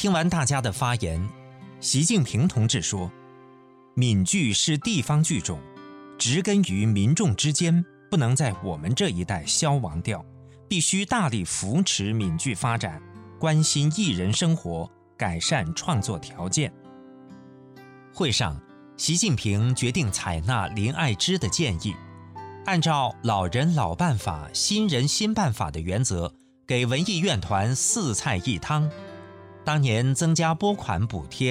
听完大家的发言，习近平同志说，闽剧是地方剧种，植根于民众之间，不能在我们这一代消亡掉，必须大力扶持闽剧发展，关心艺人生活，改善创作条件。会上，习近平决定采纳林爱芝的建议，按照老人老办法、新人新办法的原则，给文艺院团4菜1汤。当年增加拨款补贴